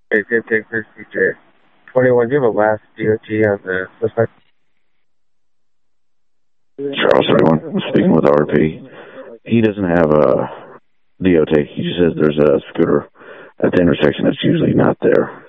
Hey, 10-6 CJ. 21, do you have a last DOT on the suspect? Charles, everyone. Speaking with RP. He doesn't have a DOT. He just says there's a scooter at the intersection that's usually not there.